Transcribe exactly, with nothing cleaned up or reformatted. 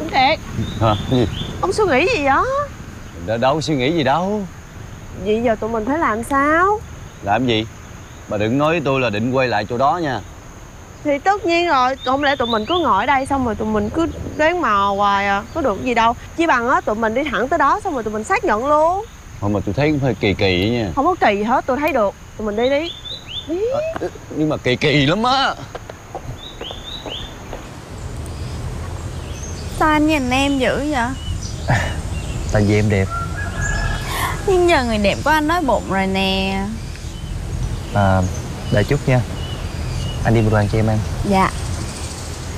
Tuấn Kiệt. Hả? Cái gì? Ông suy nghĩ gì vậy? Đâu, đâu suy nghĩ gì đâu. Vậy giờ tụi mình phải làm sao? Làm gì? Bà đừng nói với tôi là định quay lại chỗ đó nha. Thì tất nhiên rồi, không lẽ tụi mình cứ ngồi ở đây xong rồi tụi mình cứ đoán mò hoài à? Có được gì đâu. Chỉ bằng á tụi mình đi thẳng tới đó xong rồi tụi mình xác nhận luôn. Thôi mà tôi thấy cũng hơi kỳ kỳ vậy nha. Không có kỳ gì hết, tôi thấy được. Tụi mình đi đi. Đi. À, nhưng mà kỳ kỳ lắm á. Sao anh nhìn em dữ vậy? Tại vì em đẹp. Nhưng giờ người đẹp của anh nói bụng rồi nè. À, đợi chút nha. Anh đi một đoàn cho em ăn. Dạ.